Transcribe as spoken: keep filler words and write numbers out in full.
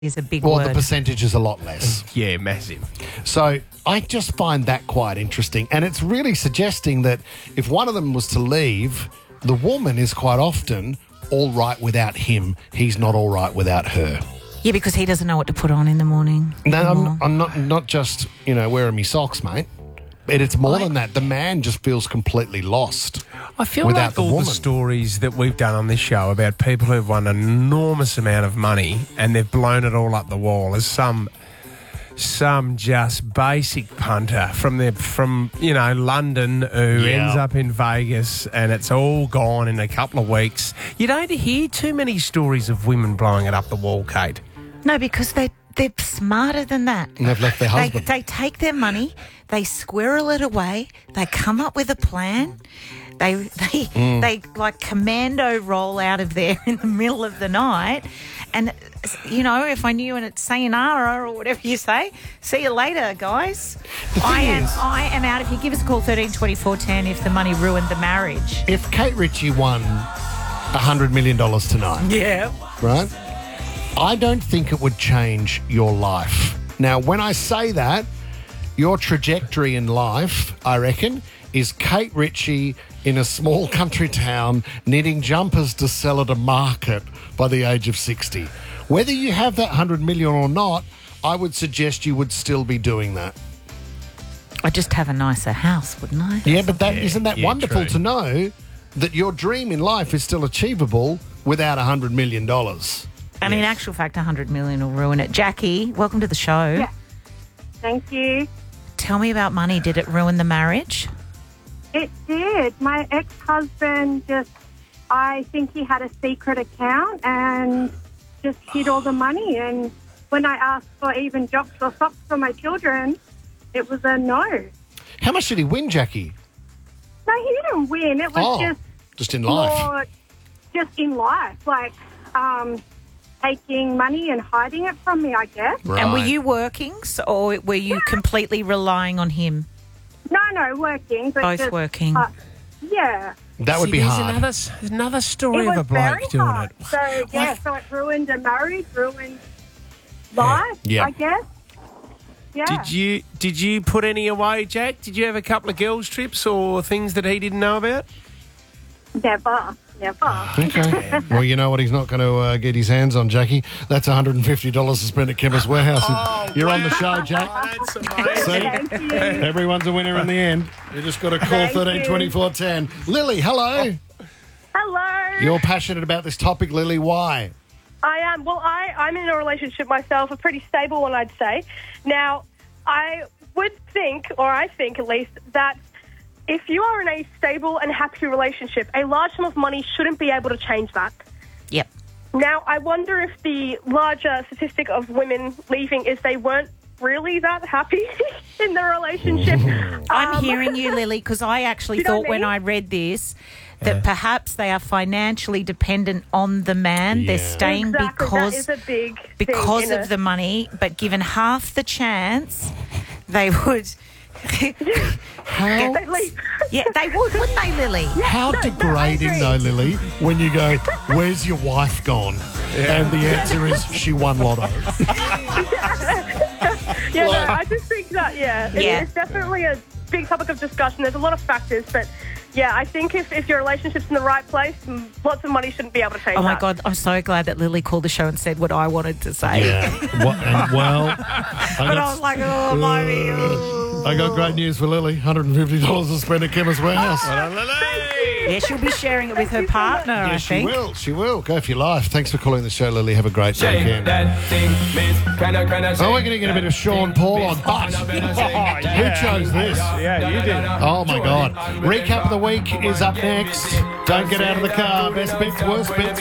is a big Well, word. the percentage is a lot less. Yeah, massive. So I just find that quite interesting. And it's really suggesting that if one of them was to leave, the woman is quite often all right without him. He's not all right without her. Yeah, because he doesn't know what to put on in the morning. No, anymore. I'm, I'm not not just, you know, wearing me socks, mate. But it's more than that. The man just feels completely lost. I feel without like the all woman. the stories that we've done on this show about people who've won an enormous amount of money and they've blown it all up the wall as some some just basic punter from the from you know London who Yeah. ends up in Vegas and it's all gone in a couple of weeks. You don't hear too many stories of women blowing it up the wall, Kate. No, because they, they're smarter than that. And they've left their They, husband. they take their money, they squirrel it away, they come up with a plan, they they Mm. they like commando roll out of there in the middle of the night, and you know, if I knew and it's sayonara or whatever you say, see you later, guys. I am is- I am out. If you give us a call, thirteen twenty-four ten, if the money ruined the marriage. If Kate Ritchie won one hundred million dollars tonight, Yeah. right? I don't think it would change your life. Now, when I say that, your trajectory in life, I reckon, is Kate Ritchie in a small country town knitting jumpers to sell at a market by the age of sixty. Whether you have that one hundred million or not, I would suggest you would still be doing that. I'd just have a nicer house, wouldn't I? Yeah, but that Yeah, isn't that yeah, wonderful true. to know that your dream in life is still achievable without one hundred million dollars. And in actual fact, one hundred million will ruin it. Jackie, welcome to the show. Yeah. Thank you. Tell me about money. Did it ruin the marriage? It did. My ex-husband just, I think he had a secret account and just hid all the money. And when I asked for even jocks or socks for my children, it was a no. How much did he win, Jackie? No, he didn't win. It was Oh, just just in life. more, just in life, like um, taking money and hiding it from me, I guess. Right. And were you working, so, or were you completely relying on him? No, no, working. But Both just, working. Uh, yeah. That would See, be there's hard. Another, another story It of was a bloke very doing hard. it. So, yeah, so it ruined a marriage, ruined life, Yeah. I guess. Yeah. Did you did you put any away, Jack? Did you have a couple of girls' trips or things that he didn't know about? Never, never. Okay. Well, you know what he's not going to uh, get his hands on, Jackie? That's one hundred fifty dollars to spend at Chemist Warehouse. You're on the show, Jack. that's amazing. See? Thank you. Everyone's a winner in the end. You just got to call Thank thirteen you. twenty-four ten. Lily, hello. Hello. You're passionate about this topic, Lily. Why? I am. Well, I, I'm in a relationship myself, a pretty stable one, I'd say. Now, I would think, or I think at least, that if you are in a stable and happy relationship, a large sum of money shouldn't be able to change that. Yep. Now, I wonder if the larger statistic of women leaving is they weren't really that happy in the relationship. I'm Um, hearing you, Lily, because I actually You know thought what I when mean? I read this that perhaps they are financially dependent on the man. They're Yeah. staying Exactly, because that is a big thing because in of a- the money, but given half the chance, they would. How, They leave. Yeah, they would, wouldn't they, Lily? how no, no, I degrading, agree. though, Lily, when you go, where's your wife gone? And the answer is, she won lotto. Yeah, no, I just think that, yeah, it- Yeah. it's definitely a big topic of discussion. There's a lot of factors, but yeah, I think if, if your relationship's in the right place, m- lots of money shouldn't be able to change Oh my that. God, I'm so glad that Lily called the show and said what I wanted to say. Yeah. What, and, well, I But I got, was like, oh, mommy. oh. I got great news for Lily. one hundred fifty dollars to spend at Chemist Warehouse. Yeah, she'll be sharing it with her partner, I Yeah, she think. will. She will. Go for your life. Thanks for calling the show, Lily. Have a great weekend. Oh, we're going to get a bit of Sean Paul on, but who chose this? Yeah, you did. Oh, my God. Recap of the week is up next. Don't get out of the car. Best bits, worst bits.